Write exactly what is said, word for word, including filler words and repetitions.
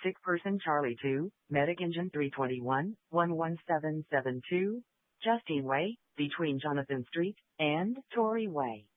Sick person Charlie two, Medic Engine three twenty-one, one one seven seven two, Justine Way, between Jonathan Street and Torrey Way.